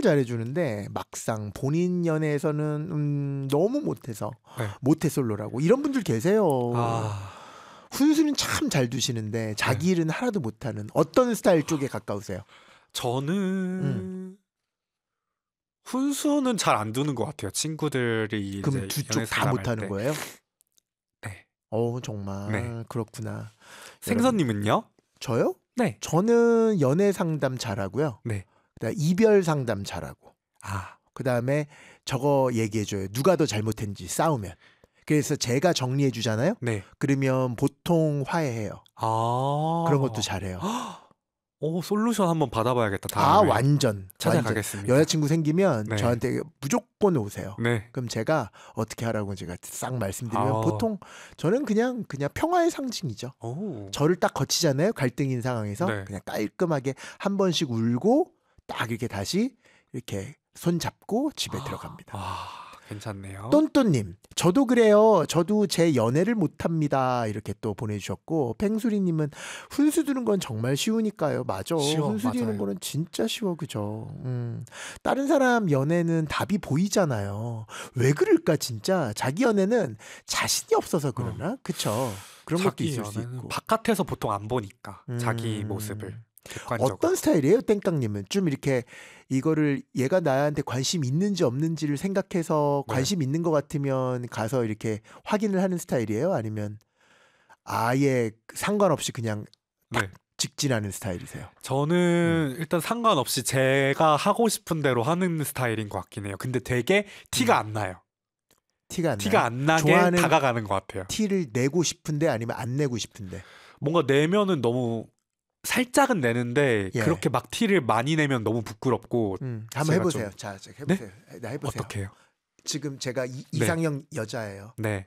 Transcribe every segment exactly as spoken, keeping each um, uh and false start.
정말 잘해주는데 막상 본인 연애에서는 음, 너무 못해서 네. 모태솔로라고 이런 분들 계세요. 아, 훈수는 참 잘 두시는데 자기 일은 하나도 못하는 어떤 스타일 쪽에 가까우세요? 저는 음. 훈수는 잘 안 두는 것 같아요. 친구들이 그럼 이제 두 쪽 연애 다 상담할 못하는 때. 거예요? 네. 어 정말 네. 그렇구나. 생선님은요? 저요? 네. 저는 연애 상담 잘하고요. 네. 그다음 이별 상담 잘하고. 아, 그다음에 저거 얘기해줘요. 누가 더 잘못했는지 싸우면. 그래서 제가 정리해주잖아요. 네. 그러면 보통 화해해요. 아, 그런 것도 잘해요. 오, 솔루션 한번 받아봐야겠다. 아 다음에 완전 찾아가겠습니다. 완전. 여자친구 생기면 네. 저한테 무조건 오세요. 네. 그럼 제가 어떻게 하라고 제가 싹 말씀드리면 아. 보통 저는 그냥 그냥 평화의 상징이죠. 오. 저를 딱 거치잖아요. 갈등인 상황에서 네. 그냥 깔끔하게 한 번씩 울고 딱 이렇게 다시 이렇게 손 잡고 집에 들어갑니다. 아, 괜찮네요. 똔똔님, 저도 그래요. 저도 제 연애를 못합니다. 이렇게 또 보내주셨고, 팽수리님은 훈수 두는 건 정말 쉬우니까요. 맞아. 쉬워, 훈수 두는 맞아요. 거는 진짜 쉬워, 그죠? 음, 다른 사람 연애는 답이 보이잖아요. 왜 그럴까 진짜? 자기 연애는 자신이 없어서 그러나, 그쵸? 그런 것도 자기 있을 수 연애는 있고. 바깥에서 보통 안 보니까 자기 음. 모습을 객관적으로. 어떤 스타일이에요, 땡깡님은? 좀 이렇게 이거를 얘가 나한테 관심 있는지 없는지를 생각해서 네. 관심 있는 것 같으면 가서 이렇게 확인을 하는 스타일이에요? 아니면 아예 상관없이 그냥 네. 직진하는 스타일이세요? 저는 음. 일단 상관없이 제가 하고 싶은 대로 하는 스타일인 것 같긴 해요. 근데 되게 티가 안 나요. 티가 안 티가 나요? 안 나게 좋아하는 다가가는 것 같아요. 티를 내고 싶은데 아니면 안 내고 싶은데? 뭔가 내면은 너무 살짝은 내는데 예. 그렇게 막 티를 많이 내면 너무 부끄럽고. 음, 한번 제가 해보세요. 좀- 자, 자, 해보세요. 나 해보세요. 어떻게 해요? 지금 제가 이, 네. 이상형 여자예요. 네.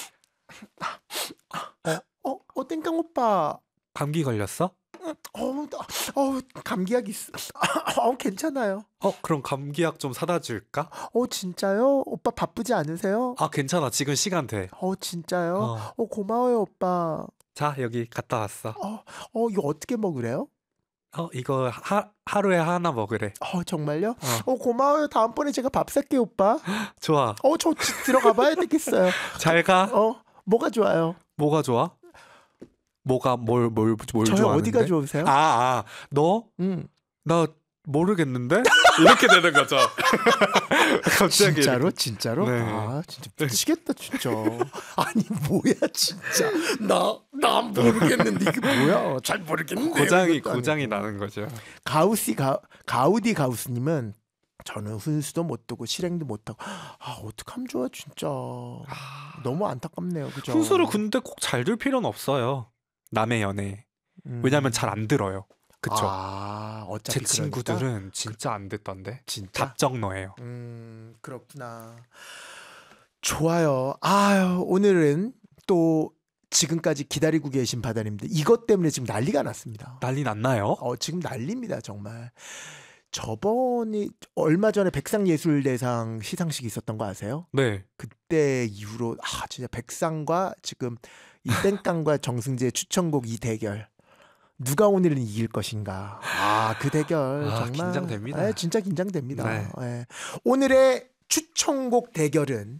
어, 어, 땡깡 오빠. 감기 걸렸어? 어, 나- 어, 감기약 있어. 어, 괜찮아요. 어, 그럼 감기약 좀 사다 줄까? 어, 진짜요? 오빠 바쁘지 않으세요? 아, 괜찮아. 지금 시간 돼. 어, 진짜요? 어. 어, 고마워요, 오빠. 자, 여기 갔다 왔어. 어, 어, 이거 어떻게 먹으래요? 어, 이거 하, 하루에 하나 먹으래. 어, 정말요? 어. 어, 고마워요. 다음번에 제가 밥 살게요, 오빠. 좋아. 어, 저 집 들어가 봐야 되겠어요. 잘 가. 어, 뭐가 좋아요? 뭐가 좋아? 뭐가 뭘 뭘 뭘 저희 좋아하는데? 어디가 좋으세요? 아, 아, 너? 음. 나 모르겠는데? 이렇게 되는 거죠. 갑자기. 진짜로? 진짜로? 네. 아, 진짜 미치겠다, 진짜. 아니, 뭐야, 진짜. 나, 나 모르겠는데, 이게 뭐야. 잘 모르겠는데. 고장이 이것도 고장이 아니고. 나는 거죠. 가우시, 가, 가우디 가우스님은 저는 훈수도 못 두고 실행도 못하고, 아, 어떡하면 좋아, 진짜. 너무 안타깝네요, 그죠? 훈수를 근데 꼭 잘 둘 필요는 없어요. 남의 연애. 음. 왜냐면 잘 안 들어요. 그쵸? 아, 제 어차피 친구들은 그러니까? 진짜 안 듣던데. 진짜? 답정너예요. 음, 그렇구나. 좋아요. 아유, 오늘은 또 지금까지 기다리고 계신 바다님들 이것 때문에 지금 난리가 났습니다. 난리 났나요? 어, 지금 난리입니다, 정말. 저번이 얼마 전에 백상예술대상 시상식이 있었던 거 아세요? 네. 그때 이후로 아, 진짜 백상과 지금 이 땡깡과 정승재의 추천곡 이 대결. 누가 오늘은 이길 것인가? 아, 그 대결 아, 정말 긴장됩니다. 예, 진짜 긴장됩니다. 네. 예. 오늘의 추천곡 대결은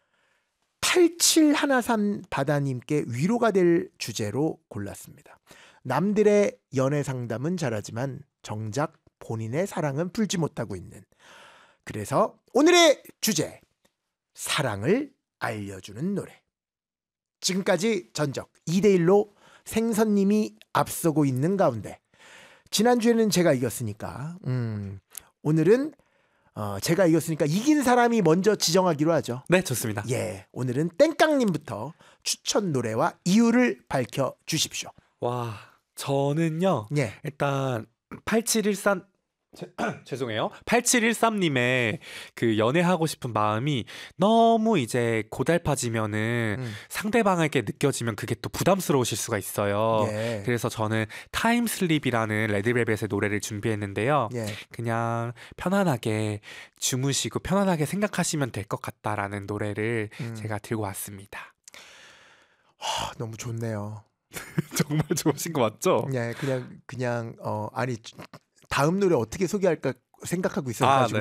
팔칠일삼 바다님께 위로가 될 주제로 골랐습니다. 남들의 연애 상담은 잘하지만 정작 본인의 사랑은 풀지 못하고 있는. 그래서 오늘의 주제, 사랑을 알려주는 노래. 지금까지 전적 이 대 일로 생선님이 앞서고 있는 가운데 지난주에는 제가 이겼으니까 음, 오늘은 어, 제가 이겼으니까 이긴 사람이 먼저 지정하기로 하죠. 네, 좋습니다. 예, 오늘은 땡깡님부터 추천 노래와 이유를 밝혀주십시오. 와, 저는요. 예, 일단 팔칠일삼 제, 죄송해요. 팔칠일삼님의 그 연애하고 싶은 마음이 너무 이제 고달파지면은 음, 상대방에게 느껴지면 그게 또 부담스러우실 수가 있어요. 예, 그래서 저는 타임슬립이라는 레드벨벳의 노래를 준비했는데요. 예. 그냥 편안하게 주무시고 편안하게 생각하시면 될 것 같다라는 노래를 음. 제가 들고 왔습니다. 하, 너무 좋네요. 정말 좋으신 거 맞죠? 예, 그냥 그냥 어 아니 다음 노래 어떻게 소개할까 생각하고 있어가지고